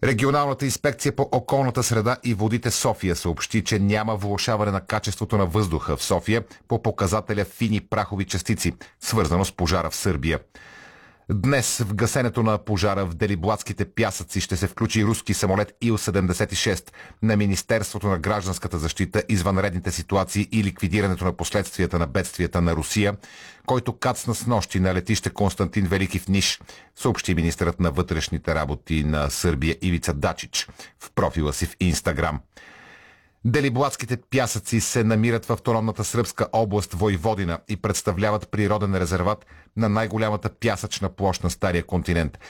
Регионалната инспекция по околната среда и водите София съобщи, че няма влошаване на качеството на въздуха в София по показателя фини прахови частици, свързано с пожара в Сърбия. Днес в гасенето на пожара в Делиблатските пясъци ще се включи руски самолет Ил-76 на Министерството на гражданската защита, извънредните ситуации и ликвидирането на последствията на бедствията на Русия, който кацна с нощи на летище Константин Велики в Ниш, съобщи министърът на вътрешните работи на Сърбия Ивица Дачич в профила си в Инстаграм. Делиблатските пясъци се намират в автономната сръбска област Войводина и представляват природен резерват на най-голямата пясъчна площ на Стария континент.